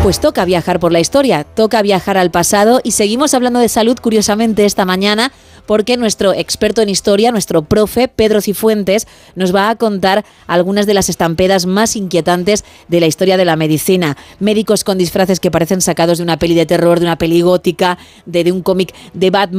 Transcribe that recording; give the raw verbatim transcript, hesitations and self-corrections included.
Pues toca viajar por la historia, toca viajar al pasado y seguimos hablando de salud, curiosamente, esta mañana, porque nuestro experto en historia, nuestro profe, Pedro Cifuentes, nos va a contar algunas de las estampedas más inquietantes de la historia de la medicina. Médicos con disfraces que parecen sacados de una peli de terror, de una peli gótica, de, de un cómic de Batman.